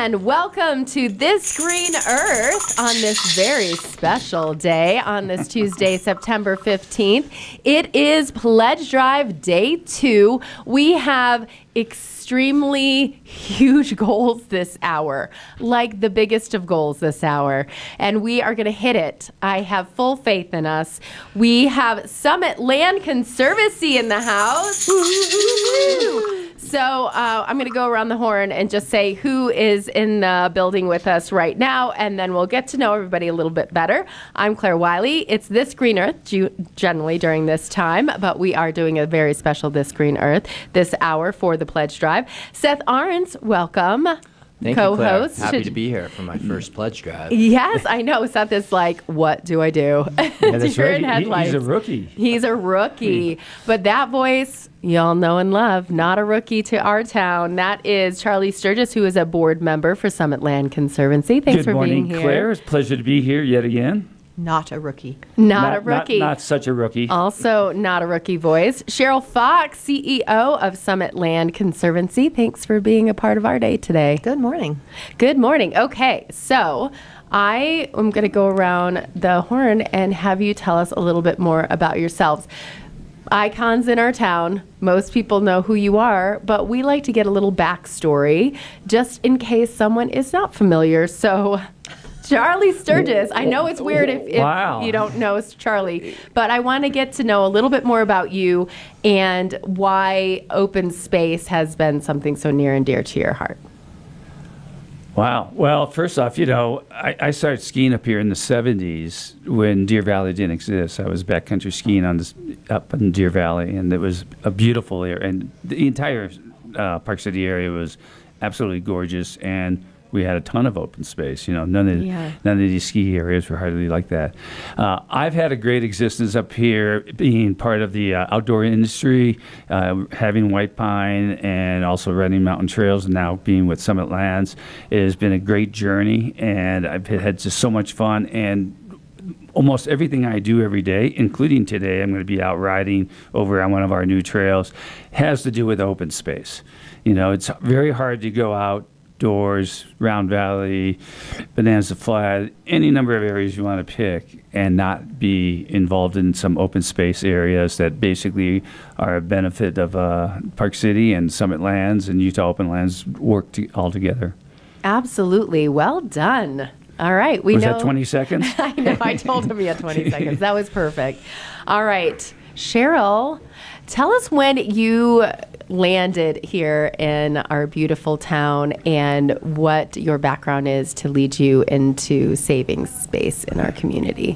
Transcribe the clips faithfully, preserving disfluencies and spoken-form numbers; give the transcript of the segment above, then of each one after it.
And welcome to This Green Earth on this very special day, on this Tuesday, September fifteenth. It is Pledge Drive Day two. We have extremely huge goals this hour, like the biggest of goals this hour, and we are going to hit it. I have full faith in us. We have Summit Land Conservancy in the house. So uh, I'm going to go around the horn and just say who is in the building with us right now, and then we'll get to know everybody a little bit better. I'm Claire Wiley. It's This Green Earth ju- generally during this time, but we are doing a very special This Green Earth this hour for the Pledge Drive. Seth Arns, welcome. Thank co-host. you, Claire. Happy to be here for my first Pledge Drive. Yes, I know. Seth is like, what do I do? Yeah, that's Deer right. in He- headlights. he's a rookie. He's a rookie. But that voice, y'all know and love, not a rookie to our town. That is Charlie Sturgis, who is a board member for Summit Land Conservancy. Thanks Good for morning, being here. Claire. It's a pleasure to be here yet again. Not a rookie. Not, a rookie. Not, not such a rookie. Also, not a rookie voice. Cheryl Fox, C E O of Summit Land Conservancy. Thanks for being a part of our day today. Good morning. Good morning. Okay, so I am going to go around the horn and have you tell us a little bit more about yourselves. Icons in our town. Most people know who you are, but we like to get a little backstory just in case someone is not familiar. So, Charlie Sturgis, I know it's weird if, if Wow. you don't know Charlie, but I want to get to know a little bit more about you and why open space has been something so near and dear to your heart. Wow. Well, first off, you know, I, I started skiing up here in the seventies when Deer Valley didn't exist. I was backcountry skiing on this, up in Deer Valley, and it was a beautiful area. And the entire uh, Park City area was absolutely gorgeous, and we had a ton of open space. You know, none of Yeah. none of these ski areas were hardly like that. Uh, I've had a great existence up here, being part of the uh, outdoor industry, uh, having White Pine, and also running mountain trails, and now being with Summit Lands. It has been a great journey, and I've had just so much fun. And almost everything I do every day, including today, I'm going to be out riding over on one of our new trails, has to do with open space. You know, it's very hard to go out doors, Round Valley, Bonanza Flat, any number of areas you want to pick, and not be involved in some open space areas that basically are a benefit of uh, Park City and Summit Lands and Utah Open Lands work to, all together. Absolutely. Well done. All right. We Was know. that twenty seconds? I know. I told him he had twenty seconds. That was perfect. All right. Cheryl, tell us when you landed here in our beautiful town and what your background is to lead you into saving space in our community.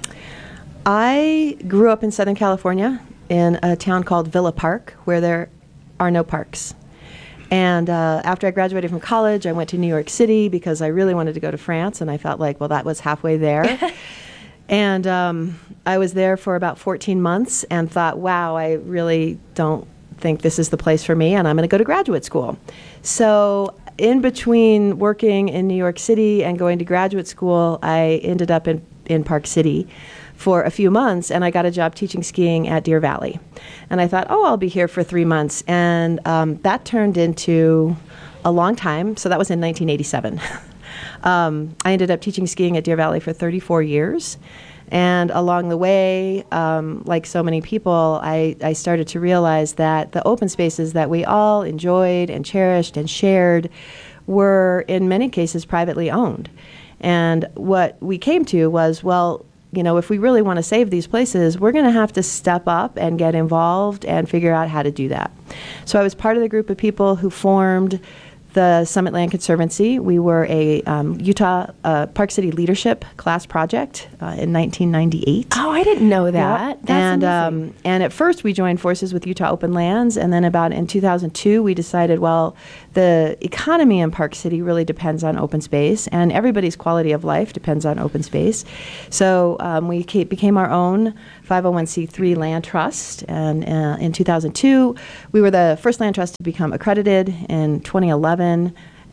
I grew up in Southern California in a town called Villa Park, where there are no parks. And uh, after I graduated from college, I went to New York City because I really wanted to go to France, and I felt like, well, that was halfway there. And um, I was there for about fourteen months and thought, wow, I really don't think this is the place for me, and I'm going to go to graduate school. So in between working in New York City and going to graduate school, I ended up in, in Park City for a few months, and I got a job teaching skiing at Deer Valley. And I thought, oh, I'll be here for three months. And um, that turned into a long time. So that was in nineteen eighty-seven. um, I ended up teaching skiing at Deer Valley for thirty-four years. And along the way, um, like so many people, I, I started to realize that the open spaces that we all enjoyed and cherished and shared were, in many cases, privately owned. And what we came to was, well, you know, if we really want to save these places, we're going to have to step up and get involved and figure out how to do that. So I was part of the group of people who formed the Summit Land Conservancy. We were a um, Utah uh, Park City Leadership Class Project uh, in nineteen ninety-eight. Oh, I didn't know that. Yep. That's and amazing. um, and at first we joined forces with Utah Open Lands, and then about in two thousand two we decided, well, the economy in Park City really depends on open space, and everybody's quality of life depends on open space. So um, we ca- became our own five oh one c three land trust, and uh, in two thousand two we were the first land trust to become accredited. In twenty eleven,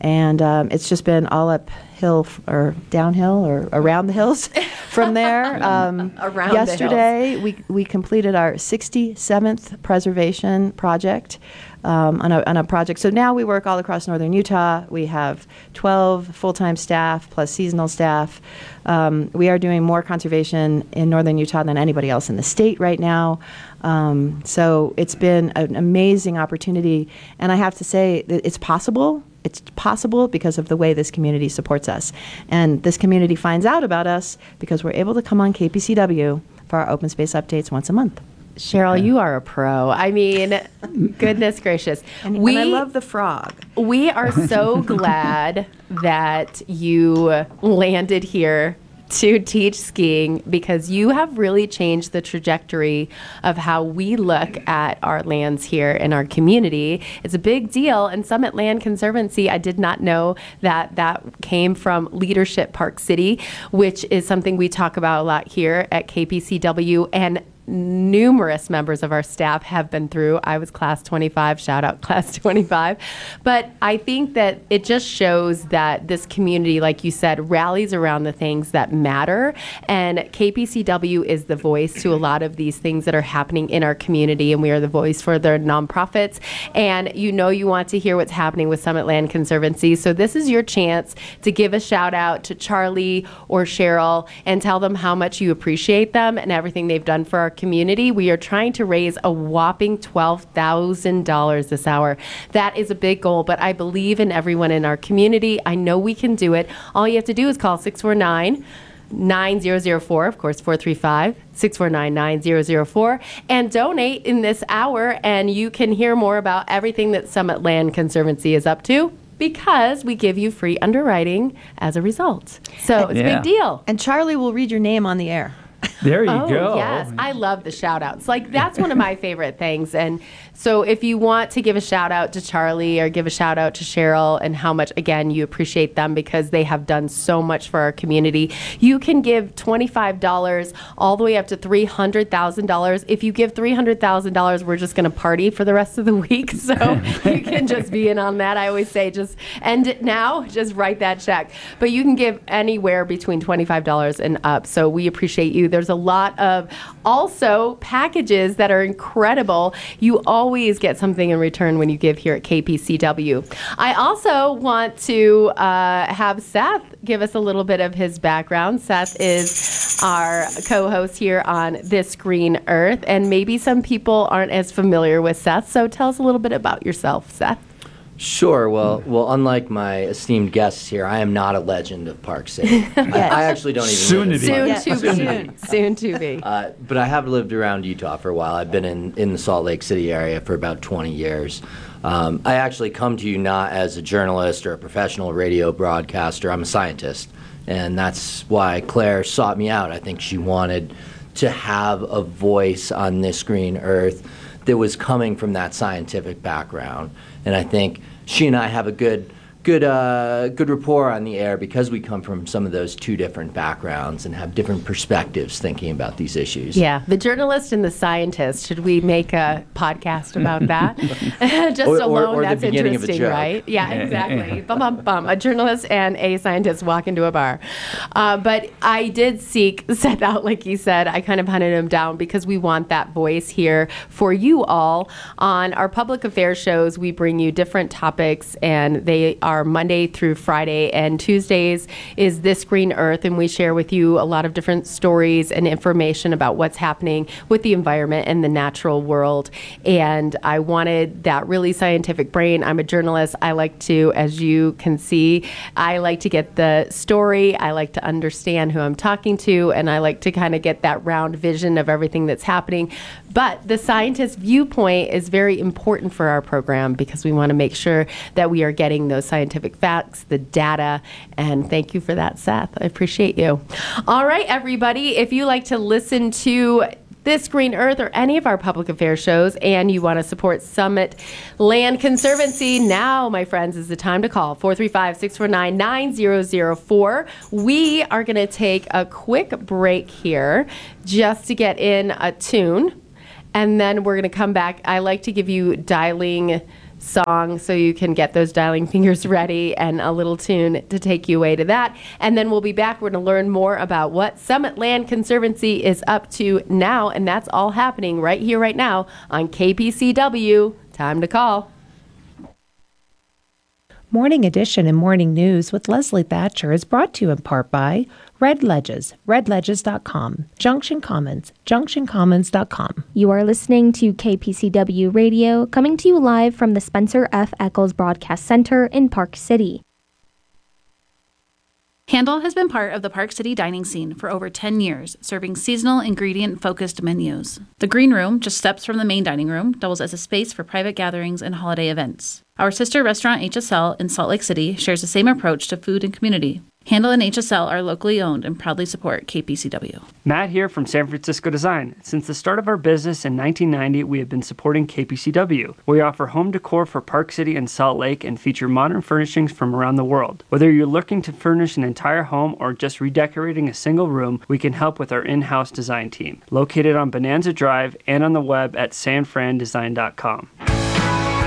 and um, it's just been all uphill f- or downhill or around the hills from there. Um, Around yesterday, we we completed our sixty-seventh preservation project. Um, on, a, on a project. So now we work all across northern Utah. We have twelve full-time staff plus seasonal staff. Um, we are doing more conservation in northern Utah than anybody else in the state right now. Um, so it's been an amazing opportunity. And I have to say that it's possible. It's possible because of the way this community supports us. And this community finds out about us because we're able to come on K P C W for our open space updates once a month. Cheryl, you are a pro. I mean, goodness gracious. And, we, and I love the frog. We are so glad that you landed here to teach skiing because you have really changed the trajectory of how we look at our lands here in our community. It's a big deal. And Summit Land Conservancy, I did not know that that came from Leadership Park City, which is something we talk about a lot here at K P C W. And numerous members of our staff have been through. I was class twenty-five, shout out class twenty-five. But I think that it just shows that this community, like you said, rallies around the things that matter. And K P C W is the voice to a lot of these things that are happening in our community. And we are the voice for their nonprofits. And you know you want to hear what's happening with Summit Land Conservancy. So this is your chance to give a shout out to Charlie or Cheryl and tell them how much you appreciate them and everything they've done for our community. We are trying to raise a whopping twelve thousand dollars this hour. That is a big goal, but I believe in everyone in our community. I know we can do it. All you have to do is call six four nine, nine zero zero four, of course, four three five, six four nine, nine zero zero four, and donate in this hour, and you can hear more about everything that Summit Land Conservancy is up to, because we give you free underwriting as a result. So it's Yeah. a big deal. And Charlie will read your name on the air. There you Oh, go. yes. I love the shout outs. Like, that's one of my favorite things. And so if you want to give a shout out to Charlie or give a shout out to Cheryl and how much, again, you appreciate them because they have done so much for our community, you can give twenty-five dollars all the way up to three hundred thousand dollars. If you give three hundred thousand dollars, we're just going to party for the rest of the week. So you can just be in on that. I always say just end it now, just write that check. But you can give anywhere between twenty-five dollars and up. So we appreciate you. There's a lot of also packages that are incredible. You always get something in return when you give here at K P C W. I also want to uh, have Seth give us a little bit of his background. Seth is our co-host here on This Green Earth, and maybe some people aren't as familiar with Seth. So tell us a little bit about yourself, Seth. Sure. Well, well, unlike my esteemed guests here, I am not a legend of Park City. I, I actually don't even Soon live to in be. Park Soon City. to be. Soon to be. Uh, but I have lived around Utah for a while. I've been in, in the Salt Lake City area for about twenty years. Um, I actually come to you not as a journalist or a professional radio broadcaster. I'm a scientist. And that's why Claire sought me out. I think she wanted to have a voice on This Green Earth that was coming from that scientific background. And I think she and I have a good good uh, good rapport on the air because we come from some of those two different backgrounds and have different perspectives thinking about these issues. Yeah, the journalist and the scientist. Should we make a podcast about that? Just Or- or- alone, or the that's beginning of a interesting, joke. right? Yeah, exactly. bum, bum, bum. A journalist and a scientist walk into a bar. Uh, but I did seek Seth out, like you said. I kind of hunted him down because we want that voice here for you all. On our public affairs shows, we bring you different topics, and they are Monday through Friday, and Tuesdays is This Green Earth, and we share with you a lot of different stories and information about what's happening with the environment and the natural world. And I wanted that really scientific brain. I'm a journalist. I like to, as you can see, I like to get the story. I like to understand who I'm talking to, and I like to kind of get that round vision of everything that's happening. But the scientist viewpoint is very important for our program because we want to make sure that we are getting those scientific facts, the data, and thank you for that, Seth. I appreciate you. All right, everybody, if you like to listen to This Green Earth or any of our public affairs shows and you want to support Summit Land Conservancy, now, my friends, is the time to call four three five, six four nine, nine zero zero four. We are going to take a quick break here just to get in a tune, and then we're going to come back. I like to give you dialing song so you can get those dialing fingers ready and a little tune to take you away to that. And then we'll be back. We're going to learn more about what Summit Land Conservancy is up to now, and that's all happening right here, right now on K P C W. Time to call. Morning Edition and Morning News with Leslie Thatcher is brought to you in part by Red Ledges, red ledges dot com, Junction Commons, junction commons dot com. You are listening to K P C W Radio, coming to you live from the Spencer F. Eccles Broadcast Center in Park City. Handle has been part of the Park City dining scene for over ten years, serving seasonal ingredient-focused menus. The Green Room, just steps from the main dining room, doubles as a space for private gatherings and holiday events. Our sister restaurant H S L in Salt Lake City shares the same approach to food and community. Handle and H S L are locally owned and proudly support K P C W. Matt here from San Francisco Design. Since the start of our business in nineteen ninety, we have been supporting K P C W. We offer home decor for Park City and Salt Lake and feature modern furnishings from around the world. Whether you're looking to furnish an entire home or just redecorating a single room, we can help with our in-house design team. Located on Bonanza Drive and on the web at san fran design dot com.